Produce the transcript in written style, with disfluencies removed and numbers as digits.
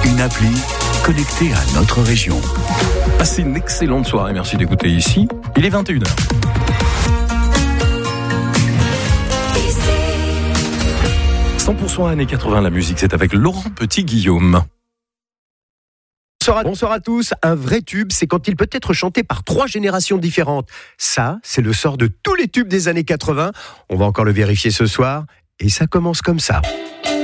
une appli connectée à notre région. Passez une excellente soirée, merci d'écouter ici. Il est 21h. « 100% années 80, la musique, c'est avec Laurent Petit-Guillaume. » Bonsoir à tous. Un vrai tube, c'est quand il peut être chanté par 3 générations différentes. Ça, c'est le sort de tous les tubes des années 80. On va encore le vérifier ce soir. Et ça commence comme ça.